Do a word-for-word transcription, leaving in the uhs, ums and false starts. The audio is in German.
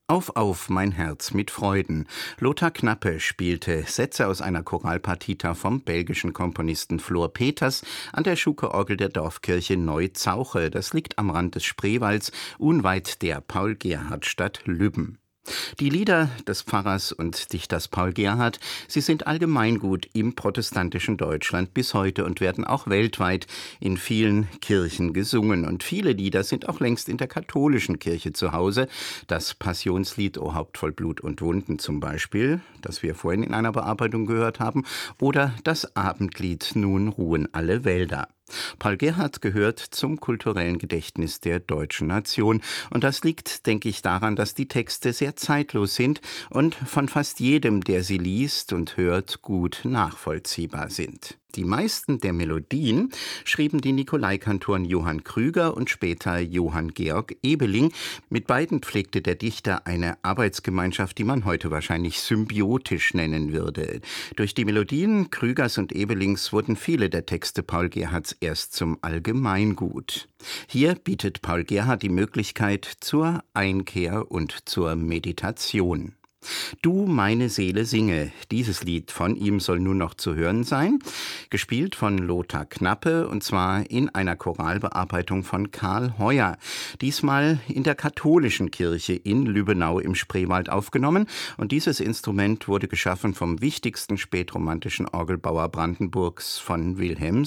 Auf, auf, mein Herz mit Freuden. Lothar Knappe spielte Sätze aus einer Choralpartita vom belgischen Komponisten Floor Peters an der Schuke-Orgel der Dorfkirche Neu-Zauche. Das liegt am Rand des Spreewalds, unweit der Paul-Gerhardt-Stadt Lübben. Die Lieder des Pfarrers und Dichters Paul Gerhardt, sie sind Allgemeingut im protestantischen Deutschland bis heute und werden auch weltweit in vielen Kirchen gesungen. Und viele Lieder sind auch längst in der katholischen Kirche zu Hause. Das Passionslied O Haupt voll Blut und Wunden zum Beispiel, das wir vorhin in einer Bearbeitung gehört haben, oder das Abendlied Nun ruhen alle Wälder. Paul Gerhardt gehört zum kulturellen Gedächtnis der deutschen Nation. Und das liegt, denke ich, daran, dass die Texte sehr zeitlos sind und von fast jedem, der sie liest und hört, gut nachvollziehbar sind. Die meisten der Melodien schrieben die Nikolaikantoren Johann Krüger und später Johann Georg Ebeling. Mit beiden pflegte der Dichter eine Arbeitsgemeinschaft, die man heute wahrscheinlich symbiotisch nennen würde. Durch die Melodien Krügers und Ebelings wurden viele der Texte Paul Gerhardts erst zum Allgemeingut. Hier bietet Paul Gerhardt die Möglichkeit zur Einkehr und zur Meditation. Du, meine Seele, singe. Dieses Lied von ihm soll nun noch zu hören sein, gespielt von Lothar Knappe, und zwar in einer Choralbearbeitung von Karl Heuer. Diesmal in der katholischen Kirche in Lübbenau im Spreewald aufgenommen. Und dieses Instrument wurde geschaffen vom wichtigsten spätromantischen Orgelbauer Brandenburgs, von Wilhelm